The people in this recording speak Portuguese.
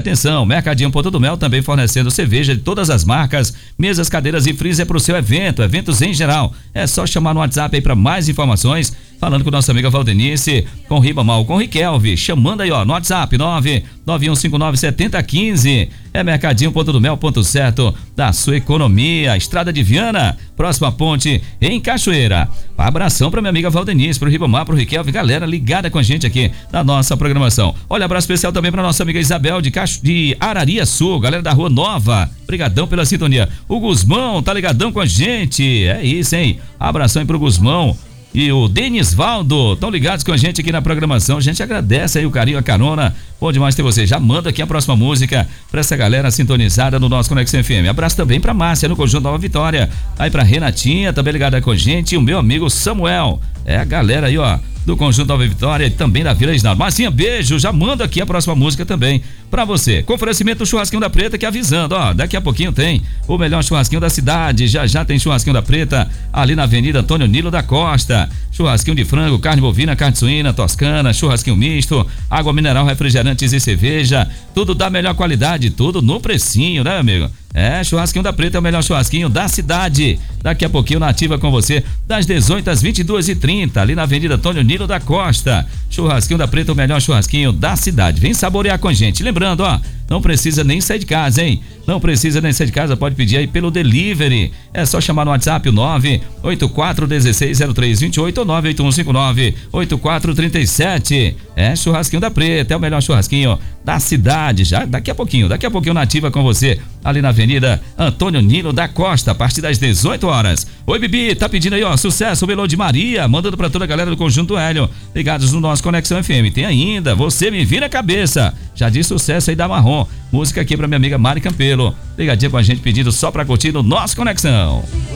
atenção, Mercadinho Ponta do Mel também fornecendo cerveja de todas as marcas, mesas, cadeiras e freezer para o seu evento, eventos em geral. É só chamar no WhatsApp aí para mais informações, falando com nossa amiga Valdenice, com Ribamar, com Riquelme, chamando aí, ó, no WhatsApp 991597015. É Mercadinho Ponta do Mel, ponto certo da sua economia. Estrada de Viana, próxima ponte em Cachoeira. Abração pra minha amiga Valdenice, pro Ribamar, pro Riquelme, galera ligada com a gente aqui na nossa programação. Olha, abraço especial também pra nossa amiga Isabel de Araria Sul, galera da Rua Nova. Obrigadão pela sintonia. O Guzmão tá ligadão com a gente. É isso, hein? Abração aí pro Guzmão e o Denisvaldo, estão ligados com a gente aqui na programação. A gente agradece aí o carinho, a carona. Bom demais ter você. Já manda aqui a próxima música pra essa galera sintonizada no nosso Conexão FM. Abraço também pra Márcia, no Conjunto Nova Vitória. Aí pra Renatinha, também ligada com a gente. E o meu amigo Samuel. É a galera aí, ó, do Conjunto Nova Vitória e também da Vila Isnaldo. Marcinha, beijo. Já manda aqui a próxima música também pra você. Com oferecimento do Churrasquinho da Preta, que avisando, ó, daqui a pouquinho tem o melhor churrasquinho da cidade. Já tem Churrasquinho da Preta ali na Avenida Antônio Nilo da Costa. Churrasquinho de frango, carne bovina, carne suína, toscana, churrasquinho misto, água mineral, refrigerantes e cerveja. Tudo da melhor qualidade, tudo no precinho, né, amigo? É, Churrasquinho da Preta é o melhor churrasquinho da cidade. Daqui a pouquinho na ativa com você, das 18 às 22h30, ali na Avenida Antônio Nilo da Costa. Churrasquinho da Preta, o melhor churrasquinho da cidade. Vem saborear com a gente. Lembrando, ó, não precisa nem sair de casa, hein? Não precisa nem sair de casa, pode pedir aí pelo delivery. É só chamar no WhatsApp o 984160328 ou 981598437. É Churrasquinho da Preta, é o melhor churrasquinho da cidade. Já daqui a pouquinho na ativa com você, ali na Avenida Antônio Nilo da Costa, a partir das 18 horas. Oi, Bibi, tá pedindo aí, ó, sucesso, o Melô de Maria, mandando pra toda a galera do Conjunto Hélio, ligados no nosso Conexão FM. Tem ainda, Você Me Vira a Cabeça, já diz sucesso aí da Marrom. Música aqui pra minha amiga Mari Campelo, ligadinha com a gente, pedindo só pra curtir no nosso Conexão.